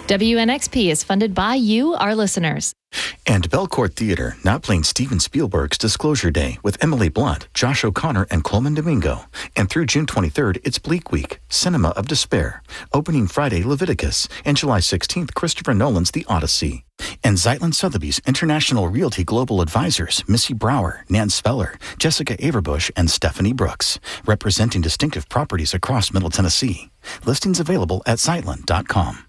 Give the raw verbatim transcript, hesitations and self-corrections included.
W N X P is funded by you, our listeners. And Belcourt Theater, now playing Steven Spielberg's Disclosure Day with Emily Blunt, Josh O'Connor, and Coleman Domingo. And through June twenty-third, it's Bleak Week, Cinema of Despair. Opening Friday, Leviticus, and July sixteenth, Christopher Nolan's The Odyssey. And Zeitlin Sotheby's International Realty Global Advisors, Missy Brower, Nan Speller, Jessica Averbush, and Stephanie Brooks, representing distinctive properties across Middle Tennessee. Listings available at zeitlin dot com.